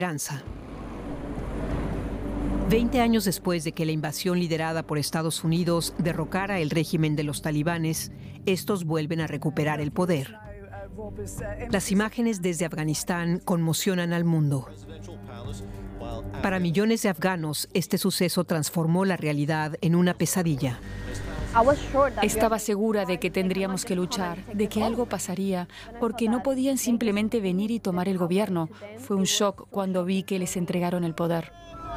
esperanza. 20 años después de que la invasión liderada por Estados Unidos derrocara el régimen de los talibanes, estos vuelven a recuperar el poder. Las imágenes desde Afganistán conmocionan al mundo. Para millones de afganos, este suceso transformó la realidad en una pesadilla. Estaba segura de que tendríamos que luchar, de que algo pasaría, porque no podían simplemente venir y tomar el gobierno. Fue un shock cuando vi que les entregaron el poder.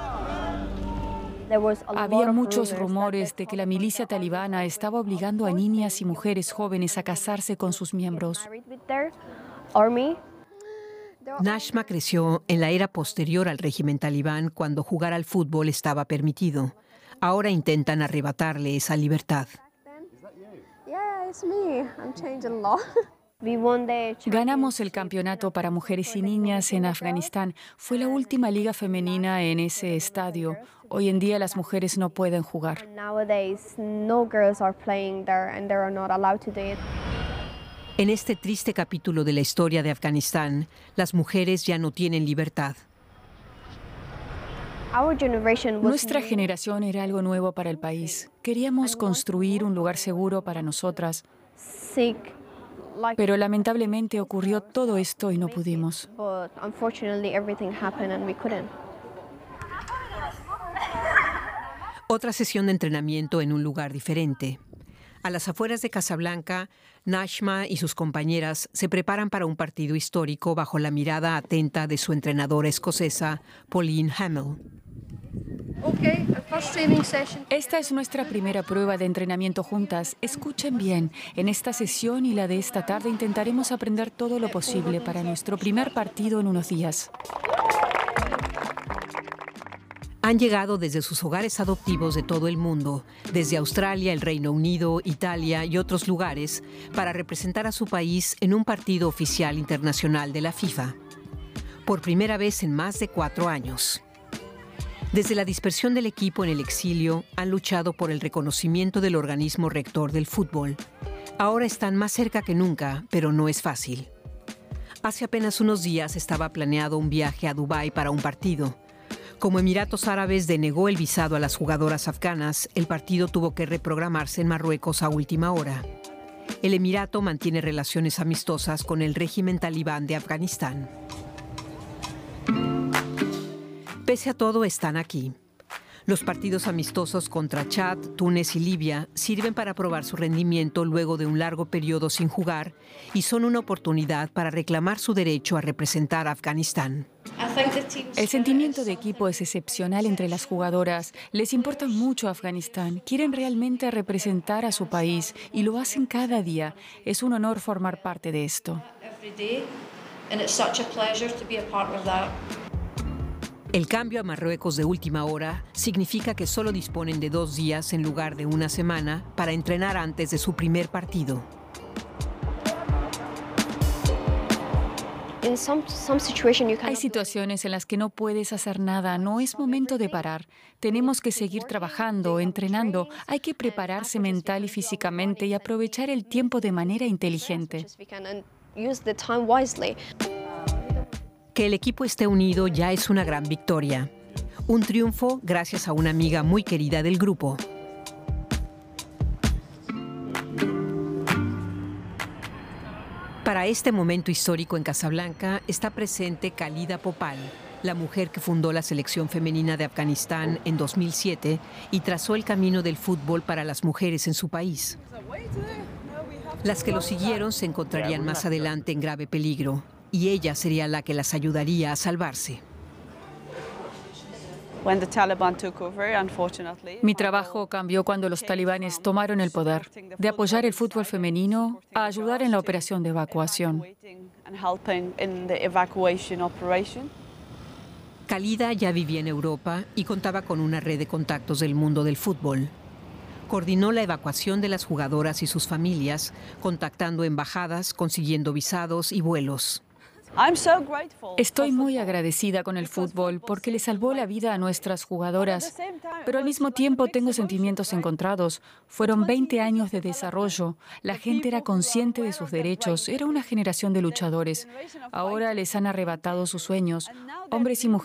Había muchos rumores de que la milicia talibana estaba obligando a niñas y mujeres jóvenes a casarse con sus miembros. Nashma creció en la era posterior al régimen talibán, cuando jugar al fútbol estaba permitido. Ahora intentan arrebatarle esa libertad. Ganamos el campeonato para mujeres y niñas en Afganistán. Fue la última liga femenina en ese estadio. Hoy en día las mujeres no pueden jugar. En este triste capítulo de la historia de Afganistán, las mujeres ya no tienen libertad. Nuestra generación era algo nuevo para el país. Queríamos construir un lugar seguro para nosotras. Pero lamentablemente ocurrió todo esto y no pudimos. Otra sesión de entrenamiento en un lugar diferente. A las afueras de Casablanca, Nashma y sus compañeras se preparan para un partido histórico bajo la mirada atenta de su entrenadora escocesa, Pauline Hamel. Esta es nuestra primera prueba de entrenamiento juntas. Escuchen bien, en esta sesión y la de esta tarde intentaremos aprender todo lo posible para nuestro primer partido en unos días. Han llegado desde sus hogares adoptivos de todo el mundo, desde Australia, el Reino Unido, Italia y otros lugares, para representar a su país en un partido oficial internacional de la FIFA. Por primera vez en más de 4 años. Desde la dispersión del equipo en el exilio, han luchado por el reconocimiento del organismo rector del fútbol. Ahora están más cerca que nunca, pero no es fácil. Hace apenas unos días estaba planeado un viaje a Dubái para un partido. Como Emiratos Árabes denegó el visado a las jugadoras afganas, el partido tuvo que reprogramarse en Marruecos a última hora. El Emirato mantiene relaciones amistosas con el régimen talibán de Afganistán. Pese a todo, están aquí. Los partidos amistosos contra Chad, Túnez y Libia sirven para probar su rendimiento luego de un largo periodo sin jugar y son una oportunidad para reclamar su derecho a representar a Afganistán. El sentimiento de equipo es excepcional entre las jugadoras. Les importa mucho Afganistán. Quieren realmente representar a su país y lo hacen cada día. Es un honor formar parte de esto. El cambio a Marruecos de última hora significa que solo disponen de 2 días en lugar de una semana para entrenar antes de su primer partido. Hay situaciones en las que no puedes hacer nada, no es momento de parar. Tenemos que seguir trabajando, entrenando, hay que prepararse mental y físicamente y aprovechar el tiempo de manera inteligente. Que el equipo esté unido ya es una gran victoria. Un triunfo gracias a una amiga muy querida del grupo. Para este momento histórico en Casablanca está presente Khalida Popal, la mujer que fundó la selección femenina de Afganistán en 2007 y trazó el camino del fútbol para las mujeres en su país. Las que lo siguieron se encontrarían más adelante en grave peligro y ella sería la que las ayudaría a salvarse. Mi trabajo cambió cuando los talibanes tomaron el poder, de apoyar el fútbol femenino a ayudar en la operación de evacuación. Khalida ya vivía en Europa y contaba con una red de contactos del mundo del fútbol. Coordinó la evacuación de las jugadoras y sus familias, contactando embajadas, consiguiendo visados y vuelos. Estoy muy agradecida con el fútbol porque le salvó la vida a nuestras jugadoras, pero al mismo tiempo tengo sentimientos encontrados. Fueron 20 años de desarrollo, la gente era consciente de sus derechos, era una generación de luchadores. Ahora les han arrebatado sus sueños. Hombres y mujeres